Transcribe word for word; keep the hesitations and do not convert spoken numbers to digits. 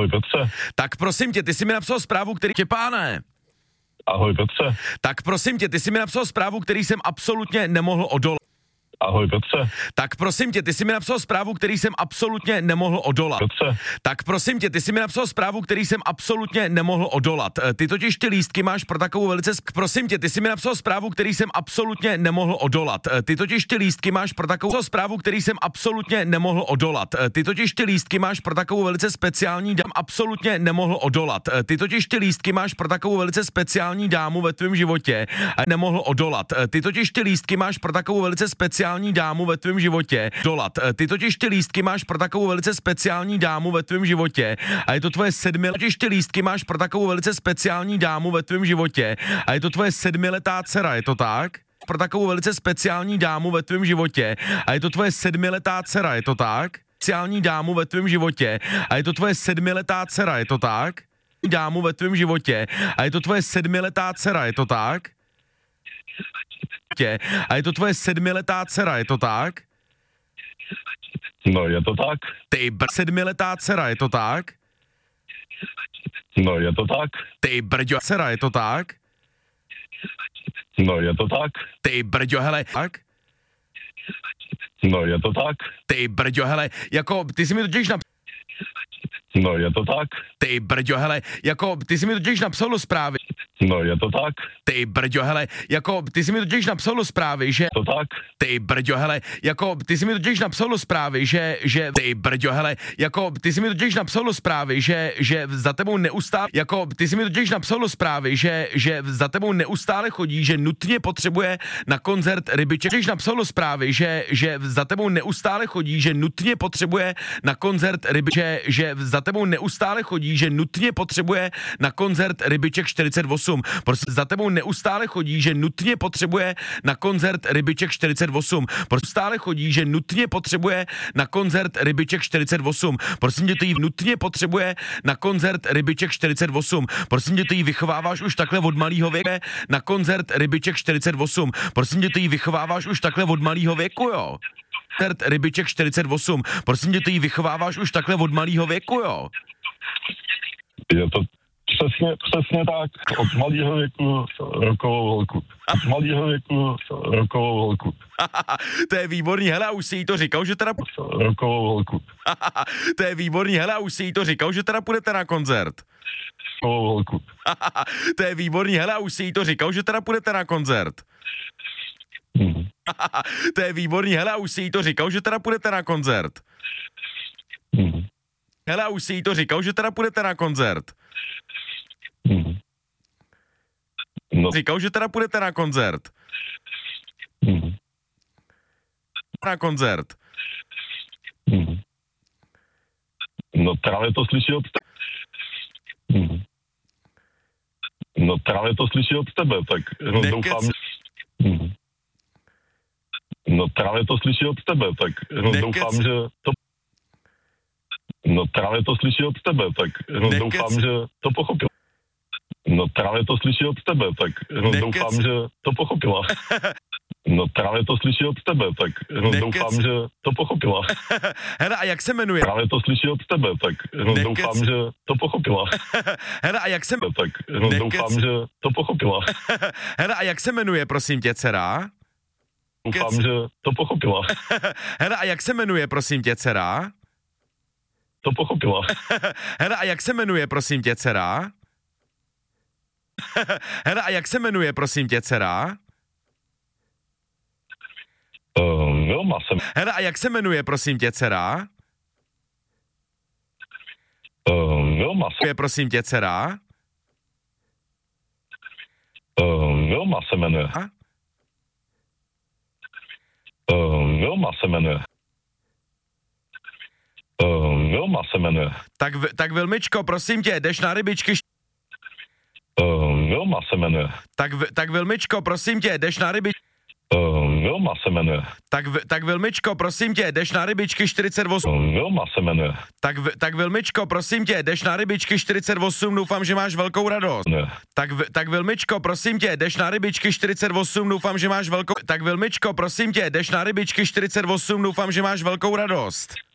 Ahoj Petře. Tak prosím tě, ty jsi mi napsal zprávu, který... Štěpáne. Ahoj Petře. Tak prosím tě, ty jsi mi napsal zprávu, který jsem absolutně nemohl odolat. Ahoj Petře. Tak prosím tě, ty jsi mi napsal zprávu, který jsem absolutně nemohl odolat. Petře. Tak prosím tě, ty jsi mi napsal zprávu, který jsem absolutně nemohl odolat. Ty totiž ty lístky máš pro takovou velice... Prosím tě, ty jsi mi napsal zprávu, který jsem absolutně nemohl odolat. Ty totiž ty lístky máš pro takovou zprávu, který jsem absolutně nemohl odolat. Ty totiž ty lístky máš pro takovou velice speciální dám absolutně nemohl odolat. Ty totiž ty lístky máš pro takovou velice speciální dámu ve tvém životě a nemohl odolat. Ty totiž ty lístky máš pro takovou velice speciální dámu ve tvém životě dolat. Ty totiž ty lístky máš pro takovou velice speciální dámu ve tvém životě a je to tvoje sedmi... Totiž ty lístky máš pro takovou velice speciální dámu ve tvém životě a je to tvoje sedmiletá dcera, je to tak? Pro takovou velice speciální dámu ve tvém životě a je to tvoje sedmiletá dcera, je to tak? Speciální dámu ve tvém životě a je to tvoje sedmiletá dcera, je to tak? Dámu ve tvém životě a je to tvoje sedmiletá dcera, je to tak? A je to tvoje sedmiletá dcera, je to tak? No, je to tak. Ty br... sedmiletá dcera, je to tak? No, je to tak. Ty brďo, dcera, je to tak? No, je to tak. Ty brďo, hele, tak? No, je to tak. Ty brďo, hele, jako, ty jsi mi totiž napsal... No, je to tak. Ty brďo, hele, jako, ty jsi mi totiž napsal do zprávy. No, je to tak. Ty brďo, hele, jako, ty jsi mi totiž napsal do zprávy, že... To tak. Ty brďo, hele, jako, ty jsi mi totiž napsal do zprávy, že, že, ty brďo, hele, jako, ty jsi mi totiž napsal do zprávy, že, že za tebou neustále, jako, ty jsi mi totiž napsal do zprávy, že, že za tebou neustále chodí, že nutně potřebuje na koncert Rybiček. Totiž napsal do zprávy, že, že za tebou neustále chodí, že nutně potřebuje na koncert Rybiček, že za tebou neustále chodí, že nutně potřebuje na koncert Rybiček čtyřicet osm. Prostě za tebou neustále chodí, že nutně potřebuje na koncert Rybiček čtyřicet osm. Prostě stále chodí, že nutně potřebuje na koncert Rybiček čtyřicet osm. Prosím tě, to jí nutně potřebuje na koncert Rybiček čtyřicet osm. Prosím tě, to jí vychováváš už takhle od malýho věku na koncert Rybiček čtyřicet osm. Prosím tě, to jí vychováváš už takhle od malýho věku, jo. Koncert Rybiček čtyřicet osm. Prosím tě, to jí vychováváš už takhle od malýho věku, jo. Je to přesně, přesně tak. Od malého věku rokovou holku. Od malého věku rokovou holku. To je výborný, hele, a už si jí to říkal, že teda... Rokovou holku. To je výborný, hele, a už si jí to říkal, že teda půjdete na koncert. Rokovou holku. To je výborný, hele, a už si jí to říkal, že teda půjdete na koncert. Hmm. To je výborný, hele, a už si jí to říkal, že teda půjdete na koncert. Hmm. Hele, a už si jí to říkal, že teda půjdete na koncert. Hmm. No. Říkal, že teda půjdete na koncert. Hmm. Na koncert. Hmm. No právě to slyší od tebe. Hmm. No právě to slyší od tebe, tak no, doufám, že... Hmm. No právě to slyší od tebe, tak no, doufám, že to... No právě to slyší od tebe, tak no, doufám, že to pochopil. No právě to slyší od tebe, tak no, doufám, že to pochopila. No právě to slyší od tebe, tak no, doufám, že to pochopila. Hele, a jak se jmenuje? Právě to slyší od tebe, tak no, doufám, že to pochopila. Hele, a jak se... Tak no, doufám, že to pochopila. Hele, a jak se jmenuje, prosím tě, dcera? Doufám, že to pochopila. Hele, a jak se jmenuje, prosím tě, dcera? To pochopila. Hele, a jak se jmenuje, prosím tě, dcera? Hele, a jak se jmenuje, prosím tě, dcera? Uh, Vilma se... Hele, a jak se jmenuje, prosím tě, dcera? Uh, Vilma se... Je, prosím tě, dcera? Uh, Vilma se jmenuje. Uh, Vilma se jmenuje. Uh, Vilma se jmenuje. Tak, tak Vilmičko, prosím tě, jdeš na rybičky... Uh, Vilma se jmenuje. Tak, tak Vilmičko, prosím tě, jdeš na rybičky... Uh, Vilma se jmenuje. Tak, tak Vilmičko, prosím tě, jdeš na rybičky čtyřicet osm. Uh, Vilma se jmenuje. Tak, tak Vilmičko, prosím tě, jdeš na rybičky čtyřicet osm, doufám, že máš velkou radost. Ne. Tak, tak Vilmičko, prosím tě, jdeš na rybičky čtyřicet osm, doufám, že máš velkou... Tak Vilmičko, prosím tě, jdeš na rybičky čtyřicet osm, doufám, že máš velkou radost.